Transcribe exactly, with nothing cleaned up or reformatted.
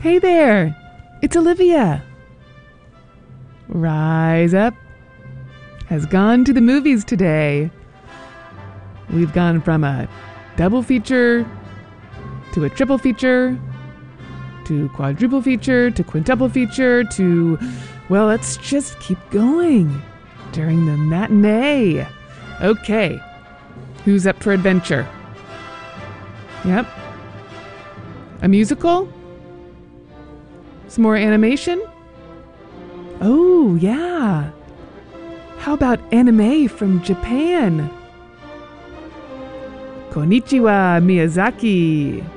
Hey there, it's Olivia. Rise Up has gone to the movies today. We've gone from a double feature to a triple feature to quadruple feature to quintuple feature to, well, let's just keep going during the matinee. Okay, who's up for adventure? Yep. A musical? Some more animation? Oh, yeah. How about anime from Japan? Konnichiwa, Miyazaki.